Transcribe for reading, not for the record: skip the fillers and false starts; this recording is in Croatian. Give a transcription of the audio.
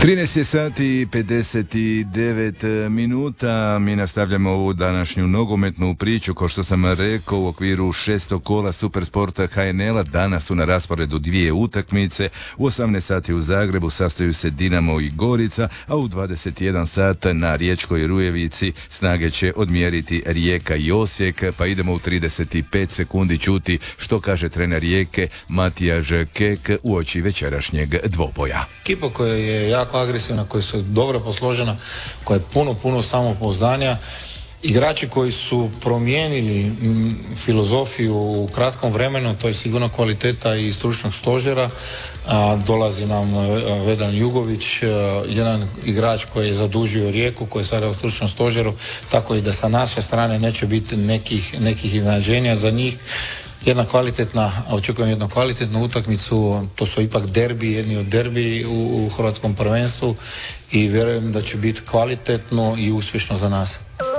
13 sati i 59 minuta. Mi nastavljamo ovu današnju nogometnu priču, kao što sam rekao, u okviru 6. kola Supersporta HNL-a. Danas su na rasporedu dvije utakmice. U 18 sati u Zagrebu sastaju se Dinamo i Gorica, a u 21 sat na Riječkoj Rujevici snage će odmjeriti Rijeka i Osijek. Pa idemo u 35 sekundi čuti što kaže trener Rijeke Matija Kek uoči večerašnjeg dvoboja. Ekipa koja je jako agresivna, koja su dobro posložena, koja je puno samopouzdanja, igrači koji su promijenili filozofiju u kratkom vremenu, to je sigurno kvaliteta i stručnog stožera. Dolazi nam Vedan Jugović, jedan igrač koji je zadužio Rijeku, koji je sada u stručnom stožeru, tako i da sa naše strane neće biti nekih iznenađenja za njih. Očekujem jednu kvalitetnu utakmicu, to su ipak jedni od derbi u hrvatskom prvenstvu i vjerujem da će biti kvalitetno i uspješno za nas.